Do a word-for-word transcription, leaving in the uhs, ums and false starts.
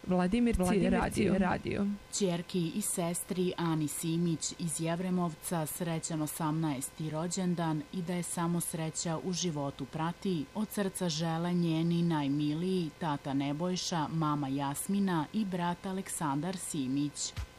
Vladimir radio. radio. Ćerki i sestri Ani Simić iz Jevremovca srećan osamnaesti rođendan i da je samo sreća u životu prati, od srca žele njeni najmiliji tata Nebojša, mama Jasmina i brat Aleksandar Simić.